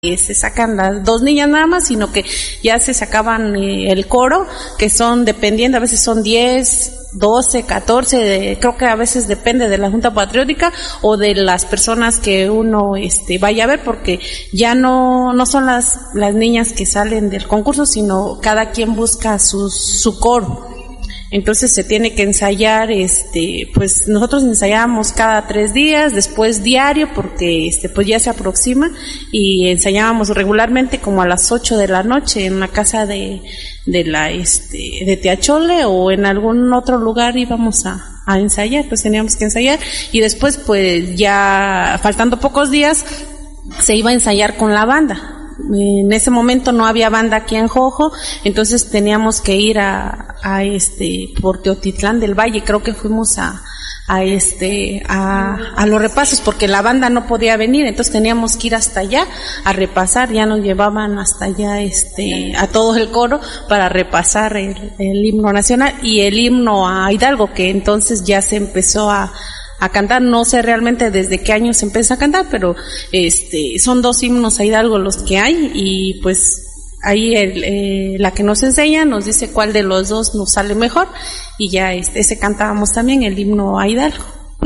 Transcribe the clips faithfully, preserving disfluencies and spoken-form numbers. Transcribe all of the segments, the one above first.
Eh, se sacan las dos niñas nada más, sino que ya se sacaban eh, el coro, que son, dependiendo, a veces son diez, doce, catorce, de, creo que a veces depende de la Junta Patriótica o de las personas que uno este vaya a ver, porque ya no no son las las niñas que salen del concurso, sino cada quien busca su, su coro. Entonces se tiene que ensayar, este, pues nosotros ensayábamos cada tres días, después diario, porque este, pues ya se aproxima, y ensayábamos regularmente como a las ocho de la noche en la casa de, de la, este, de Teachole, o en algún otro lugar íbamos a, a ensayar, pues teníamos que ensayar, y después pues ya, faltando pocos días, se iba a ensayar con la banda. En ese momento no había banda aquí en Jojo, entonces teníamos que ir a, a este, por Teotitlán del Valle, creo que fuimos a, a este, a, a los repasos, porque la banda no podía venir, entonces teníamos que ir hasta allá a repasar, ya nos llevaban hasta allá, este, a todo el coro para repasar el, el himno nacional y el himno a Hidalgo, que entonces ya se empezó a, a cantar, no sé realmente desde qué año se empieza a cantar, pero este son dos himnos a Hidalgo los que hay, y pues ahí el, eh, la que nos enseña nos dice cuál de los dos nos sale mejor, y ya este, ese cantábamos también el himno a Hidalgo.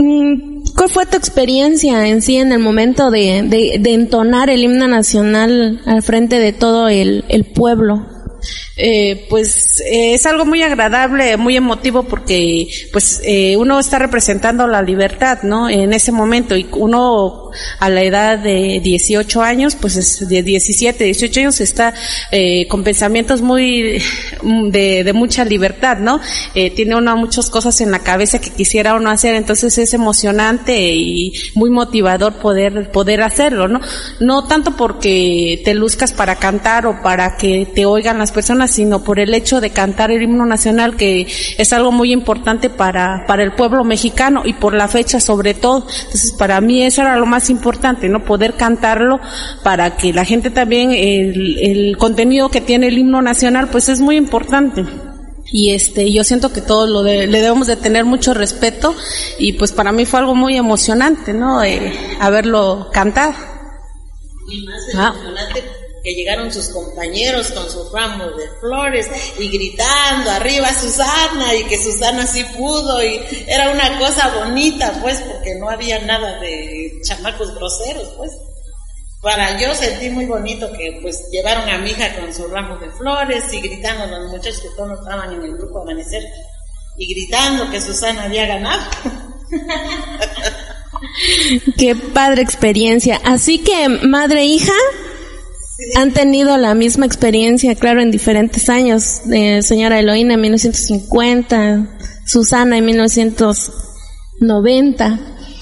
¿Cuál fue tu experiencia en sí en el momento de, de, de entonar el himno nacional al frente de todo el, el pueblo? Eh, pues eh, es algo muy agradable, muy emotivo, porque pues eh, uno está representando la libertad, ¿no? En ese momento, y uno a la edad de dieciocho años, pues es de diecisiete, dieciocho años, está eh, con pensamientos muy de, de mucha libertad, ¿no? Eh, tiene uno muchas cosas en la cabeza que quisiera uno hacer, entonces es emocionante y muy motivador poder poder hacerlo, ¿no? No tanto porque te luzcas para cantar o para que te oigan las personas, sino por el hecho de cantar el himno nacional, que es algo muy importante para para el pueblo mexicano, y por la fecha sobre todo. Entonces para mí eso era lo más importante, no poder cantarlo para que la gente también, el, el contenido que tiene el himno nacional pues es muy importante. Y este, yo siento que todos lo de, le debemos de tener mucho respeto, y pues para mí fue algo muy emocionante, ¿no? Eh, haberlo cantado. Y más emocionante ah. que llegaron sus compañeros con sus ramos de flores y gritando arriba Susana, y que Susana sí pudo, y era una cosa bonita pues, porque no había nada de chamacos groseros pues. Para yo sentí muy bonito que pues llevaron a mi hija con sus ramos de flores y gritando los muchachos que todos estaban en el grupo Amanecer, y gritando que Susana había ganado. Qué padre experiencia. Así que madre e hija han tenido la misma experiencia, claro, en diferentes años. Eh, señora Eloína en mil novecientos cincuenta, Susana en mil novecientos noventa.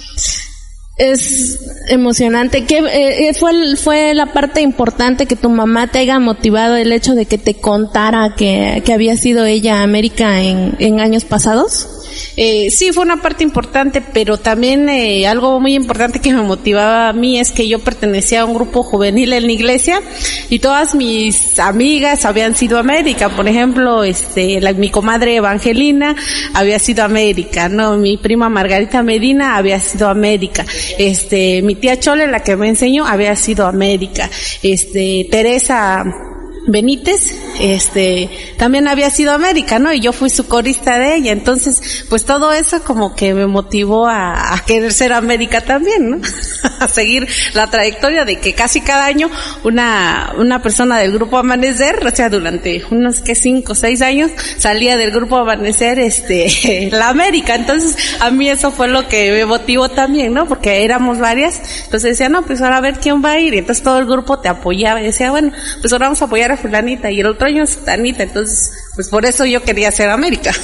Es emocionante. ¿Qué eh, fue fue la parte importante que tu mamá te haya motivado, el hecho de que te contara que, que había sido ella a América en, en años pasados? Eh, sí, fue una parte importante, pero también eh, algo muy importante que me motivaba a mí es que yo pertenecía a un grupo juvenil en la iglesia, y todas mis amigas habían sido a América. Por ejemplo, este, la, mi comadre Evangelina había sido a América, ¿no? Mi prima Margarita Medina había sido a América. Este, mi tía Chole, la que me enseñó, había sido a América. Este, Teresa Benítez, este, también había sido a América, ¿no? Y yo fui su corista de ella. Entonces, pues todo eso como que me motivó a, a querer ser América también, ¿no? A seguir la trayectoria de que casi cada año una, una persona del grupo Amanecer, o sea, durante unos que cinco o seis años, salía del grupo Amanecer, este, la América. Entonces, a mí eso fue lo que me motivó también, ¿no? Porque éramos varias. Entonces decía, no, pues ahora a ver quién va a ir. Y entonces todo el grupo te apoyaba y decía, bueno, pues ahora vamos a apoyar a fulanita, y el otro año a sutanita. Entonces, pues por eso yo quería ser América.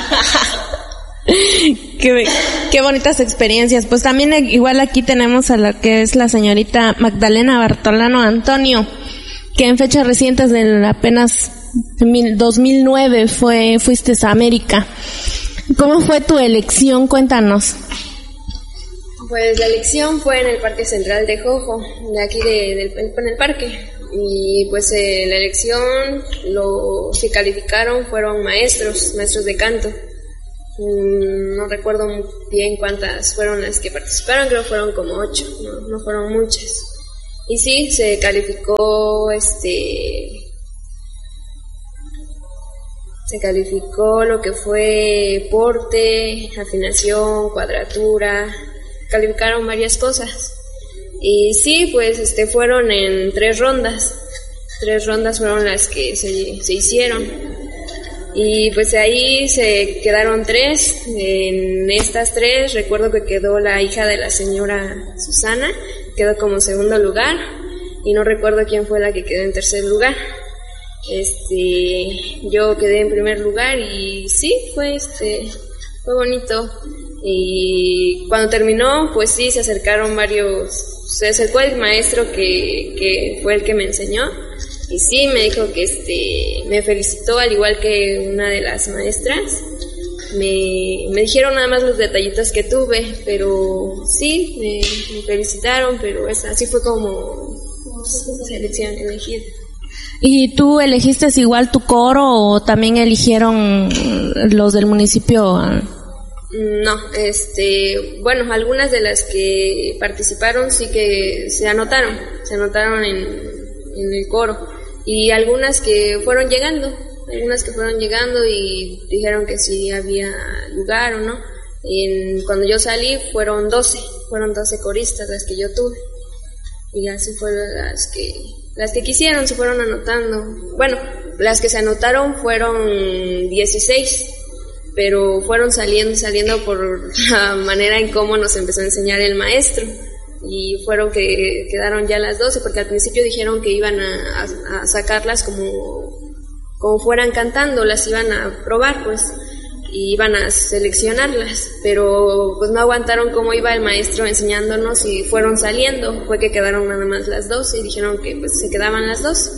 qué, qué bonitas experiencias. Pues también igual aquí tenemos a la que es la señorita Magdalena Bartolano Antonio, que en fechas recientes del apenas dos mil nueve fue, fuiste a América. ¿Cómo fue tu elección? Cuéntanos. Pues la elección fue en el Parque Central de Jojo, de aquí de, del, en el parque. Y pues eh, la elección, los que calificaron fueron maestros, maestros de canto. Mm, no recuerdo bien cuántas fueron las que participaron, creo que fueron como ocho, no, no fueron muchas. Y sí, se calificó este se calificó lo que fue porte, afinación, cuadratura, calificaron varias cosas. Y sí, pues este fueron en tres rondas. Tres rondas fueron las que se, se hicieron. Y pues ahí se quedaron tres. En estas tres recuerdo que quedó la hija de la señora Susana, quedó como segundo lugar, y no recuerdo quién fue la que quedó en tercer lugar. Este, yo quedé en primer lugar y sí, fue este, fue bonito. Y cuando terminó, pues sí, se acercaron varios, se acercó el maestro que, que fue el que me enseñó, y sí, me dijo que este, me felicitó, al igual que una de las maestras. Me, me dijeron nada más los detallitos que tuve, pero sí, me, me felicitaron, pero esa, así fue como selección elegida. ¿Y tú elegiste igual tu coro o también eligieron los del municipio? No, este, bueno, algunas de las que participaron sí que se anotaron, se anotaron en, en el coro, y algunas que fueron llegando, algunas que fueron llegando y dijeron que sí había lugar o no. En, cuando yo salí fueron doce, fueron doce coristas las que yo tuve, y así fueron las que las que quisieron, se fueron anotando. Bueno, las que se anotaron fueron dieciséis, pero fueron saliendo, saliendo por la manera en cómo nos empezó a enseñar el maestro, y fueron que quedaron ya las doce, porque al principio dijeron que iban a, a, a sacarlas como, como fueran cantando, las iban a probar, pues, y iban a seleccionarlas, pero pues no aguantaron cómo iba el maestro enseñándonos y fueron saliendo. Fue que quedaron nada más las dos y dijeron que pues se quedaban las dos.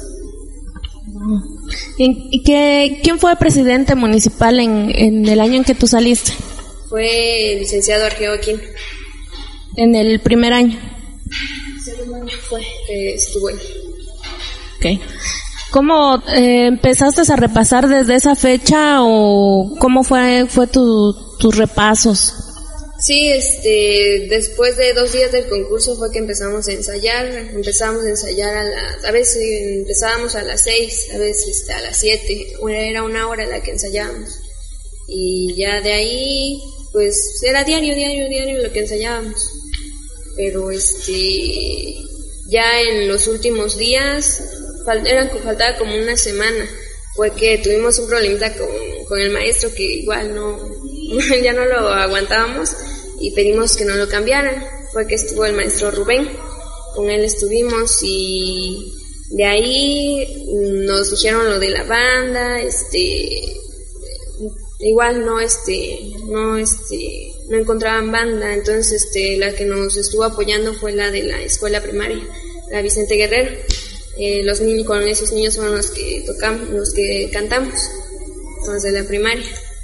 ¿Y qué, quién fue presidente municipal en, en el año en que tú saliste? Fue el licenciado Argeo Aquino. ¿En el primer año? Segundo año fue que estuvo ahí. Okay. ¿Cómo eh, empezaste a repasar desde esa fecha o cómo fue fue tu, tus repasos? Sí, este, después de dos días del concurso fue que empezamos a ensayar, empezamos a ensayar a las, a veces empezábamos a las seis, a veces a las siete, era una hora la que ensayábamos, y ya de ahí, pues era diario, diario, diario lo que ensayábamos, pero este, ya en los últimos días, Eran, faltaba como una semana, fue que tuvimos un problemita con, con el maestro que igual no, ya no lo aguantábamos y pedimos que no lo cambiaran. Fue que estuvo el maestro Rubén, con él estuvimos, y de ahí nos dijeron lo de la banda, este, igual no, este, no, este, no encontraban banda, entonces este, la que nos estuvo apoyando fue la de la escuela primaria, la Vicente Guerrero. Eh, los niños, con esos niños son los que tocamos, los que cantamos, los de la primaria.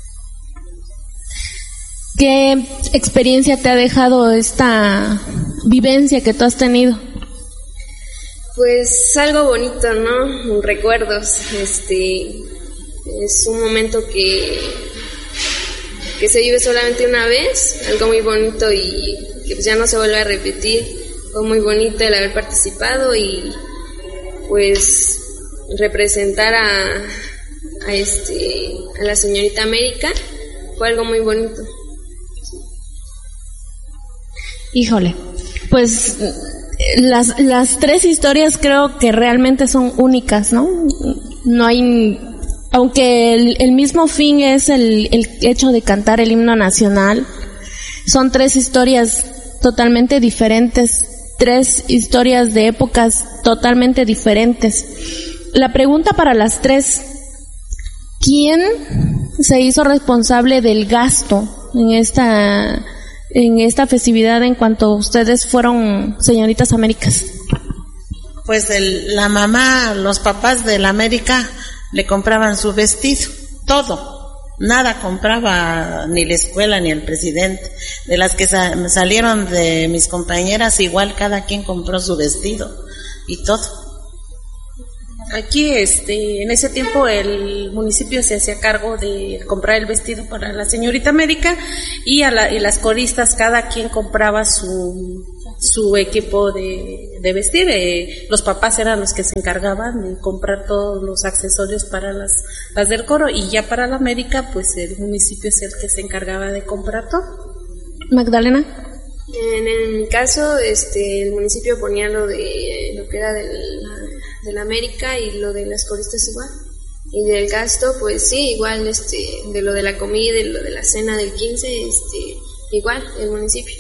¿Qué experiencia te ha dejado esta vivencia que tú has tenido? Pues algo bonito, ¿no? Recuerdos, este, es un momento que, que se vive solamente una vez, algo muy bonito y que pues ya no se vuelve a repetir. Fue muy bonito el haber participado y pues representar a, a este a la señorita América fue algo muy bonito. Híjole, pues las las tres historias creo que realmente son únicas, ¿no? No hay, aunque el, el mismo fin es el, el hecho de cantar el himno nacional, son tres historias totalmente diferentes. Tres historias de épocas totalmente diferentes. La pregunta para las tres: ¿quién se hizo responsable del gasto en esta en esta festividad en cuanto ustedes fueron señoritas Américas? Pues el, la mamá, los papás de la América le compraban su vestido, todo. Nada compraba ni la escuela ni el presidente. De las que sa- salieron de mis compañeras, igual cada quien compró su vestido y todo. Aquí, este, en ese tiempo el municipio se hacía cargo de comprar el vestido para la señorita América y a la, y las coristas cada quien compraba su su equipo de, de vestir. Eh, los papás eran los que se encargaban de comprar todos los accesorios para las, las del coro, y ya para la América, pues el municipio es el que se encargaba de comprar todo. Magdalena. En, en mi caso, este, el municipio ponía lo de lo que era del, de la América y lo de las coristas igual. Y del gasto, pues sí, igual, este, de lo de la comida y lo de la cena del quince, este, igual, el municipio.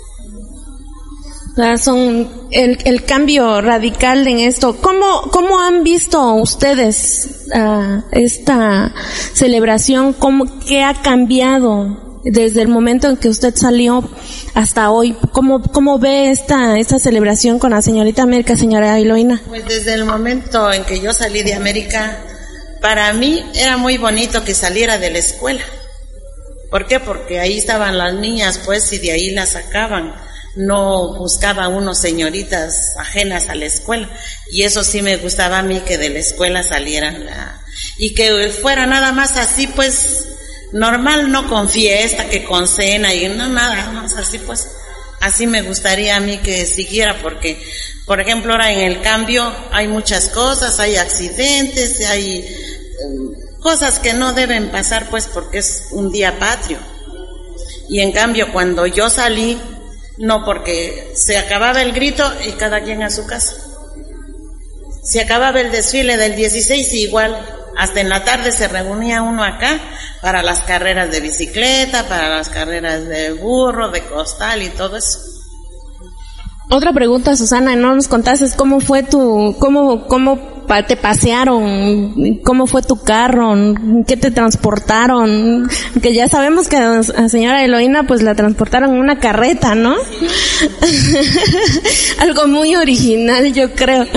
Son el, el cambio radical en esto. ¿Cómo, cómo han visto ustedes uh, esta celebración? ¿Cómo, qué ha cambiado desde el momento en que usted salió hasta hoy? ¿Cómo, cómo ve esta, esta celebración con la señorita América, señora Eloína? Pues desde el momento en que yo salí de América, para mí era muy bonito que saliera de la escuela. ¿Por qué? Porque ahí estaban las niñas, pues, y de ahí las sacaban. No buscaba unos señoritas ajenas a la escuela, y eso sí me gustaba a mí, que de la escuela salieran la, y que fuera nada más así, pues normal, no con fiesta, que con cena y no nada más así, pues así me gustaría a mí que siguiera, porque por ejemplo ahora en el cambio hay muchas cosas, hay accidentes, hay um, cosas que no deben pasar, pues porque es un día patrio. Y en cambio cuando yo salí, no, porque se acababa el grito y cada quien a su casa. Se acababa el desfile del dieciséis y igual, hasta en la tarde se reunía uno acá para las carreras de bicicleta, para las carreras de burro, de costal y todo eso. Otra pregunta, Susana, no nos contaste cómo fue tu, cómo, cómo te pasearon, cómo fue tu carro, qué te transportaron, que ya sabemos que a la señora Eloína pues la transportaron en una carreta, ¿no? Sí. Algo muy original, yo creo.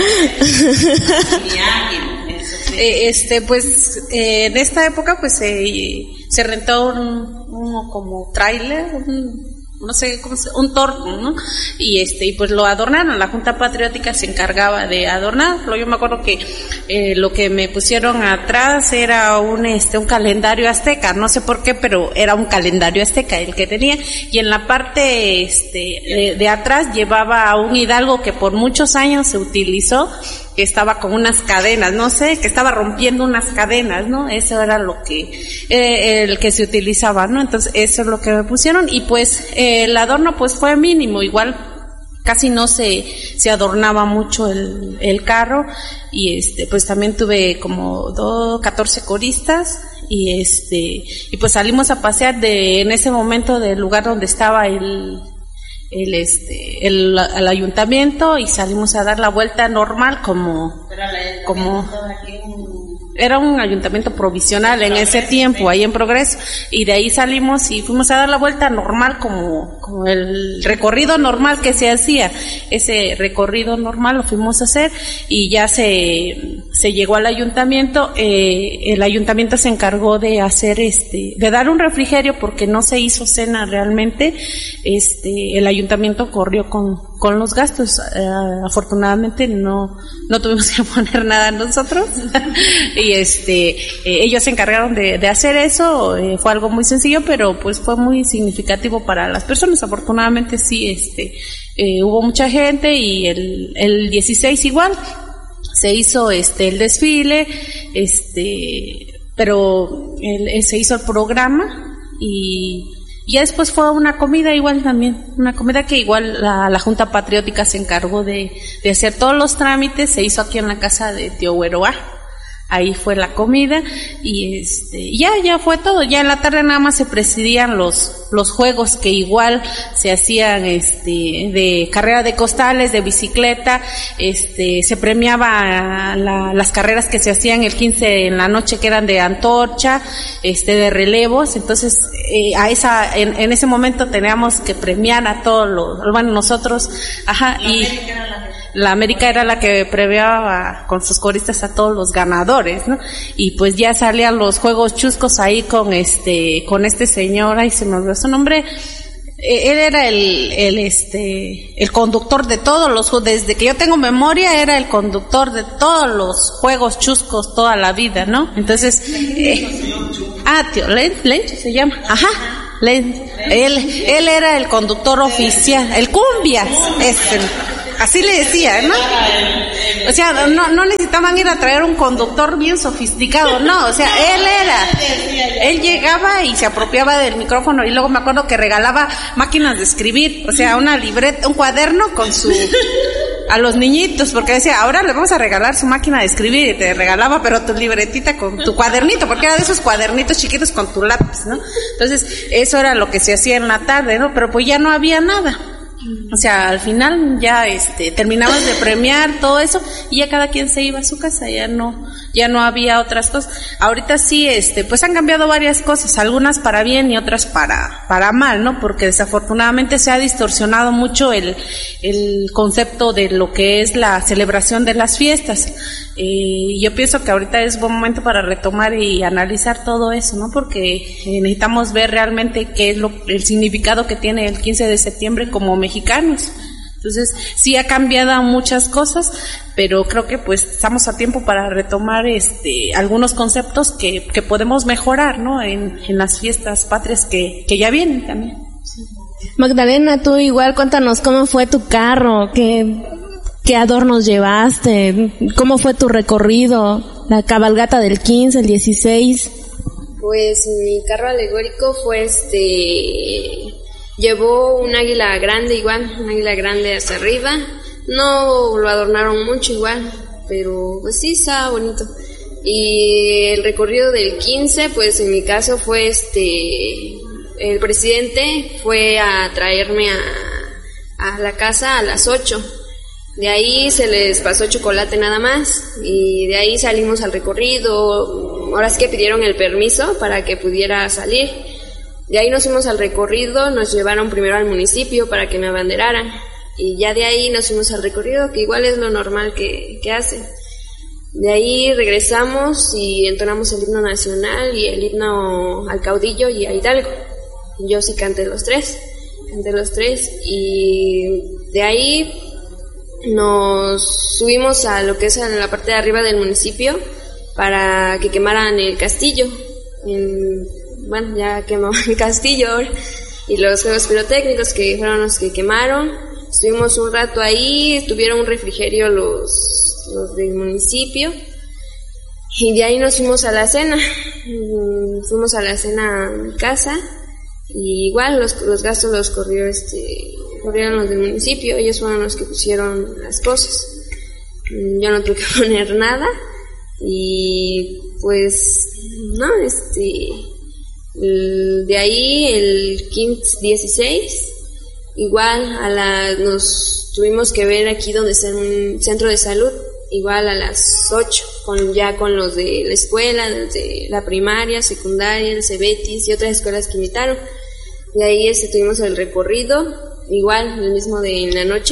Este, pues, eh, en esta época pues se, se rentó un, uno como tráiler, un, no sé cómo se, un torno, ¿no? Y este, y pues lo adornaron, la Junta Patriótica se encargaba de adornarlo. Yo me acuerdo que eh, lo que me pusieron atrás era un este un calendario azteca, no sé por qué, pero era un calendario azteca el que tenía, y en la parte este de, de atrás llevaba a un hidalgo que por muchos años se utilizó, que estaba con unas cadenas, no sé, que estaba rompiendo unas cadenas, ¿no? Eso era lo que, eh, el que se utilizaba, ¿no? Entonces, eso es lo que me pusieron, y pues, eh, el adorno pues fue mínimo, igual casi no se, se adornaba mucho el, el carro, y este, pues también tuve como dos, catorce coristas, y este, y pues salimos a pasear de, en ese momento del lugar donde estaba el, el este el, el ayuntamiento, y salimos a dar la vuelta normal como como era un ayuntamiento provisional en ese tiempo, ahí en Progreso, y de ahí salimos y fuimos a dar la vuelta normal como, como el recorrido normal que se hacía. Ese recorrido normal lo fuimos a hacer, y ya se, se llegó al ayuntamiento. Eh, el ayuntamiento se encargó de hacer este, de dar un refrigerio, porque no se hizo cena realmente. Este, el ayuntamiento corrió con, con los gastos. Eh, afortunadamente no, no tuvimos que poner nada nosotros. Y este, eh, ellos se encargaron de, de hacer eso. Eh, fue algo muy sencillo, pero pues fue muy significativo para las personas. Afortunadamente sí, este, eh, hubo mucha gente, y el, el dieciséis igual se hizo este el desfile, este, pero el, se hizo el programa, y Y ya después fue una comida igual también, una comida que igual la, la Junta Patriótica se encargó de, de hacer todos los trámites. Se hizo aquí en la casa de Tío Hueroa. Ahí fue la comida, y este, ya, ya fue todo. Ya en la tarde nada más se presidían los, los juegos que igual se hacían, este, de carrera de costales, de bicicleta, este, se premiaba la, las carreras que se hacían el quince en la noche, que eran de antorcha, este, de relevos. Entonces, eh, a esa, en, en ese momento teníamos que premiar a todos los, bueno, nosotros, ajá, y la América era la que premiaba con sus coristas a todos los ganadores, ¿no? Y pues ya salían los juegos chuscos ahí con este, con este señor, ahí se me olvidó su nombre. Él era el, el este, el conductor de todos los, desde que yo tengo memoria, era el conductor de todos los juegos chuscos toda la vida, ¿no? Entonces, eh, ah, tío, Lencho se llama, ajá. Le, él, él era el conductor oficial, el cumbias, este, así le decía, ¿no? O sea, no, no necesitaban ir a traer un conductor bien sofisticado, no, o sea, él era, él llegaba y se apropiaba del micrófono y luego me acuerdo que regalaba máquinas de escribir, o sea, una libreta, un cuaderno con su, a los niñitos, porque decía, ahora le vamos a regalar su máquina de escribir, y te regalaba, pero tu libretita con tu cuadernito, porque era de esos cuadernitos chiquitos con tu lápiz, ¿no? Entonces, eso era lo que se hacía en la tarde, ¿no? Pero pues ya no había nada. O sea, al final ya este terminabas de premiar todo eso y ya cada quien se iba a su casa, ya no ya no había otras cosas. Ahorita sí este pues han cambiado varias cosas, algunas para bien y otras para para mal, ¿no? Porque desafortunadamente se ha distorsionado mucho el el concepto de lo que es la celebración de las fiestas. Eh, yo pienso que ahorita es buen momento para retomar y analizar todo eso, ¿no? Porque eh, necesitamos ver realmente qué es lo, el significado que tiene el quince de septiembre como mexicanos. Entonces, sí ha cambiado muchas cosas, pero creo que pues estamos a tiempo para retomar este algunos conceptos que, que podemos mejorar, ¿no? En, en las fiestas patrias que, que ya vienen también. Magdalena, tú igual cuéntanos cómo fue tu carro, qué, qué adornos llevaste, cómo fue tu recorrido, la cabalgata del quince, el dieciséis. Pues mi carro alegórico fue este... Llevó un águila grande igual, un águila grande hacia arriba. No lo adornaron mucho igual, pero pues sí, estaba bonito. Y el recorrido del quince, pues en mi caso fue este... El presidente fue a traerme a, a la casa a las ocho. De ahí se les pasó chocolate nada más y de ahí salimos al recorrido. Ahora sí que pidieron el permiso para que pudiera salir. De ahí nos fuimos al recorrido, nos llevaron primero al municipio para que me abanderaran y ya de ahí nos fuimos al recorrido, que igual es lo normal que, que hacen. De ahí regresamos y entonamos el himno nacional y el himno al caudillo y a Hidalgo. Yo sí canté los tres, canté los tres y de ahí nos subimos a lo que es en la parte de arriba del municipio para que quemaran el castillo. En, bueno, ya quemó el castillo y los juegos pirotécnicos que fueron los que quemaron. Estuvimos un rato ahí, tuvieron un refrigerio los, los del municipio y de ahí nos fuimos a la cena. Fuimos a la cena a mi casa y igual los, los gastos los corrió este, corrieron los del municipio, ellos fueron los que pusieron las cosas. Yo no tuve que poner nada y pues no, este el, de ahí el quince, dieciséis igual a la, nos tuvimos que ver aquí donde está un centro de salud, igual a las ocho, con, ya con los de la escuela, desde la primaria, secundaria, el Cebetis y otras escuelas que invitaron. De ahí este, tuvimos el recorrido, igual el mismo de en la noche,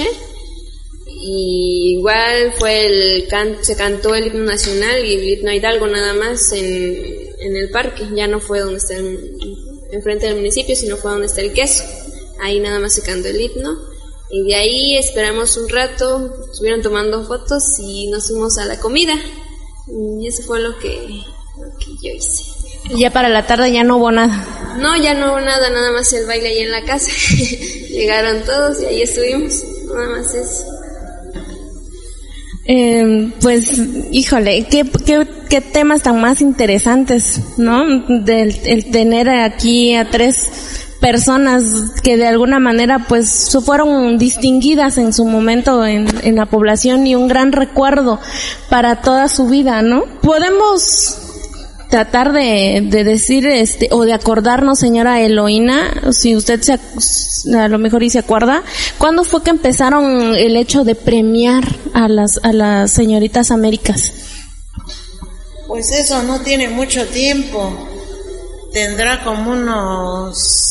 y igual fue el can, se cantó el himno nacional y el himno a Hidalgo nada más en, en el parque, ya no fue donde está en, enfrente del municipio, sino fue donde está el queso. Ahí nada más se cantó el himno y de ahí esperamos un rato, estuvieron tomando fotos y nos fuimos a la comida y eso fue lo que, lo que yo hice. Y ya para la tarde ya no hubo nada. No, ya no hubo nada, nada más el baile ahí en la casa. Llegaron todos y ahí estuvimos, nada más eso. Eh, pues, híjole, qué, qué, qué temas tan más interesantes, ¿no? Del el tener aquí a tres personas que de alguna manera pues fueron distinguidas en su momento en, en la población y un gran recuerdo para toda su vida, ¿no? Podemos tratar de, de decir este o de acordarnos, señora Eloína, si usted se, a lo mejor y se acuerda, ¿cuándo fue que empezaron el hecho de premiar a las a las señoritas Américas? Pues eso no tiene mucho tiempo, tendrá como unos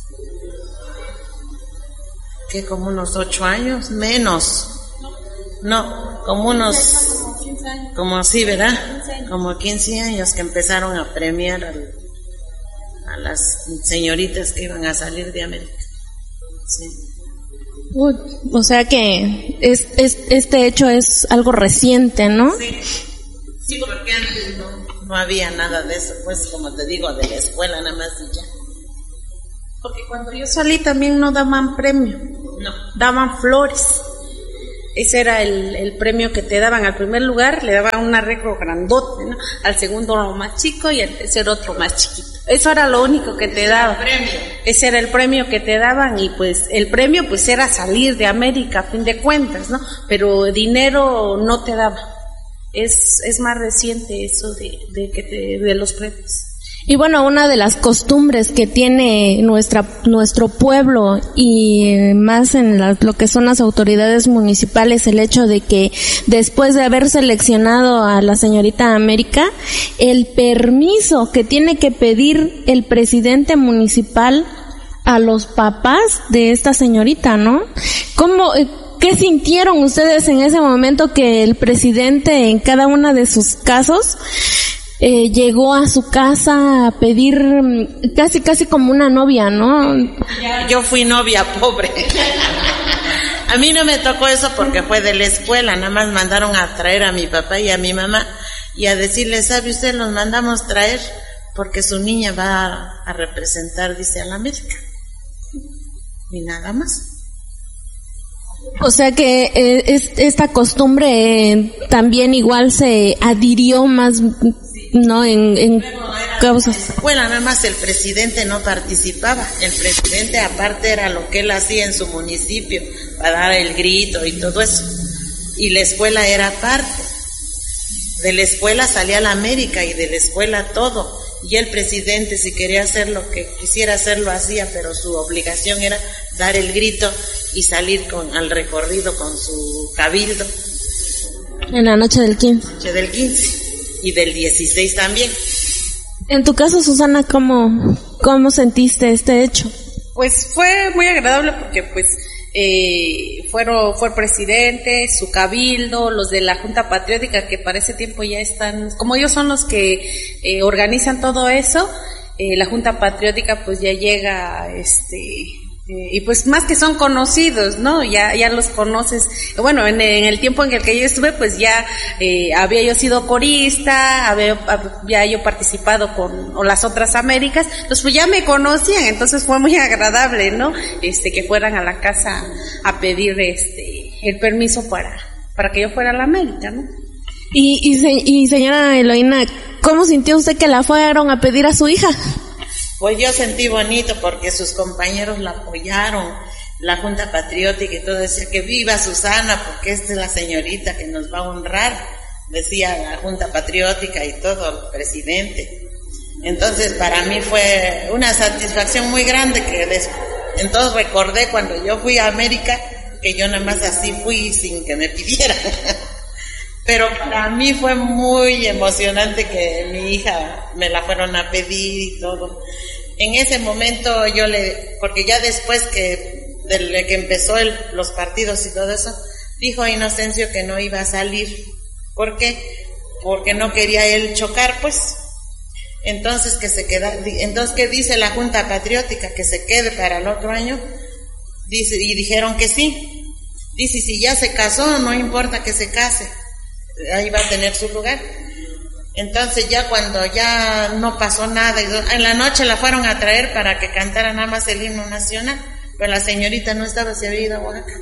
que como unos ocho años, menos, no, como unos, como así, ¿verdad? Como quince años que empezaron a premiar a, a las señoritas que iban a salir de América. Sí. Uy, o sea que es, es, este hecho es algo reciente, ¿no? Sí, sí, porque antes no, no había nada de eso, pues como te digo, de la escuela nada más y ya. Porque cuando yo salí también no daban premio, No. daban flores. Ese era el, el premio que te daban. Al primer lugar le daban un arreglo grandote, ¿no? Al segundo lo más chico y al tercer otro más chiquito. Eso era lo único que te daban. Premio. Ese era el premio que te daban y pues el premio pues era salir de América a fin de cuentas, ¿no? Pero dinero no te daba. Es, es más reciente eso de, de que te, de los premios. Y bueno, una de las costumbres que tiene nuestra nuestro pueblo y eh, más en la, lo que son las autoridades municipales, el hecho de que después de haber seleccionado a la señorita América, el permiso que tiene que pedir el presidente municipal a los papás de esta señorita, ¿no? ¿Cómo, eh, qué sintieron ustedes en ese momento que el presidente en cada uno de sus casos Eh, llegó a su casa a pedir casi casi como una novia, ¿no? Yo fui novia pobre. A mí no me tocó eso porque fue de la escuela, nada más mandaron a traer a mi papá y a mi mamá y a decirle, ¿sabe usted? Los mandamos traer porque su niña va a, a representar, dice, a la América. Y nada más. O sea que eh, es, esta costumbre eh, también igual se adhirió más, ¿no? En, en causas. Bueno, nada más el presidente no participaba. El presidente aparte era lo que él hacía en su municipio, para dar el grito y todo eso. Y la escuela era aparte. De la escuela salía la América y de la escuela todo. Y el presidente, si quería hacer lo que quisiera hacer, lo hacía, pero su obligación era dar el grito y salir con al recorrido con su cabildo. En la noche del quince. Noche del quince y del dieciséis también. En tu caso, Susana, ¿cómo, cómo sentiste este hecho? Pues fue muy agradable porque pues eh, fueron, fue el presidente, su cabildo, los de la Junta Patriótica que para ese tiempo ya están, como ellos son los que eh, organizan todo eso, eh, la Junta Patriótica pues ya llega, este, eh, y pues más que son conocidos, ¿no? Ya, ya los conoces. Bueno, en, en el tiempo en el que yo estuve pues ya eh, había yo sido corista, había, había yo participado con o las otras Américas, entonces pues ya me conocían, entonces fue muy agradable, ¿no? Este, que fueran a la casa a pedir este, el permiso para, para que yo fuera a la América, ¿no? Y, y, se, y señora Eloína, ¿cómo sintió usted que la fueron a pedir a su hija? Pues yo sentí bonito porque sus compañeros la apoyaron, la Junta Patriótica y todo, decía que viva Susana porque esta es la señorita que nos va a honrar, decía la Junta Patriótica y todo, el presidente. Entonces para mí fue una satisfacción muy grande que des... entonces recordé cuando yo fui a América que yo nada más así fui sin que me pidieran. Pero para mí fue muy emocionante que mi hija me la fueron a pedir y todo. En ese momento yo le, porque ya después que, de que empezó el, los partidos y todo eso, dijo a Inocencio que no iba a salir. ¿Por qué? Porque no quería él chocar, pues. Entonces que se queda, entonces ¿qué dice la Junta Patriótica? Que se quede para el otro año. Dice, y dijeron que sí. Dice, si ya se casó, no importa que se case. Ahí va a tener su lugar. Entonces ya cuando ya no pasó nada, en la noche la fueron a traer para que cantara nada más el himno nacional, pero la señorita no estaba, se había ido a Oaxaca.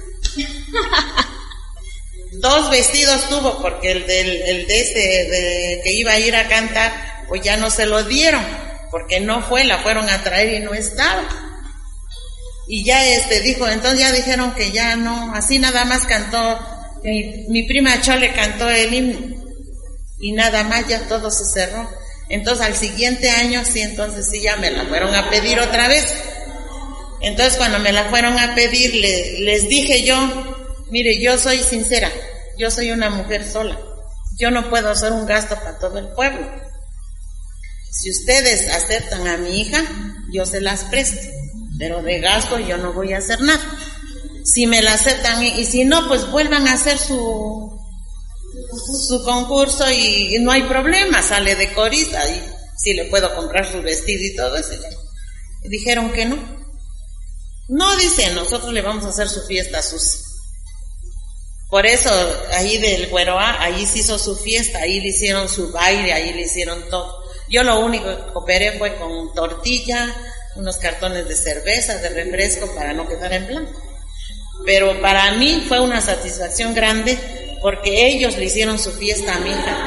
Dos vestidos tuvo porque el, del, el de ese de, que iba a ir a cantar, pues ya no se lo dieron, porque no fue, la fueron a traer y no estaba. Y ya este dijo, entonces ya dijeron que ya no, así nada más cantó. Mi, mi prima Chole cantó el himno y nada más ya todo se cerró. Entonces al siguiente año sí, entonces sí ya me la fueron a pedir otra vez. Entonces cuando me la fueron a pedir le, les dije yo, mire, yo soy sincera, yo soy una mujer sola, yo no puedo hacer un gasto para todo el pueblo. Si ustedes aceptan a mi hija, yo se las presto, pero de gasto yo no voy a hacer nada. Si me la aceptan y, y si no, pues vuelvan a hacer su su concurso y, y no hay problema, sale de corista y si le puedo comprar su vestido y todo eso. Y dijeron que no. No, dice, nosotros le vamos a hacer su fiesta a Susi. Por eso, ahí del Güeroa, ahí se hizo su fiesta, ahí le hicieron su baile, ahí le hicieron todo. Yo lo único que cooperé fue con tortilla, unos cartones de cerveza, de refresco para no quedar en blanco. Pero para mí fue una satisfacción grande porque ellos le hicieron su fiesta a mi hija.